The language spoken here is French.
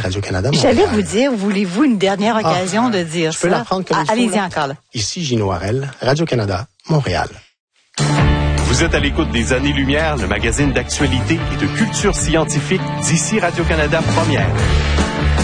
Radio-Canada Montréal. J'allais vous dire, voulez-vous une dernière occasion de dire ça? Je peux la prendre comme il faut. Allez-y encore. Là. Ici Gino Harel, Radio-Canada Montréal. Vous êtes à l'écoute des Années-Lumière, le magazine d'actualité et de culture scientifique d'ici Radio-Canada Première.